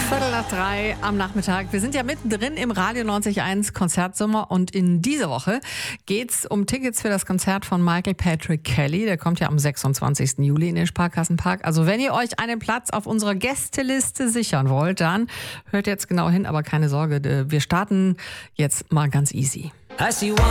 2:15 am Nachmittag. Wir sind ja mittendrin im Radio 90.1 Konzertsommer und in dieser Woche geht's um Tickets für das Konzert von Michael Patrick Kelly. Der kommt ja am 26. Juli in den Sparkassenpark. Also wenn ihr euch einen Platz auf unserer Gästeliste sichern wollt, dann hört jetzt genau hin, aber keine Sorge, wir starten jetzt mal ganz easy.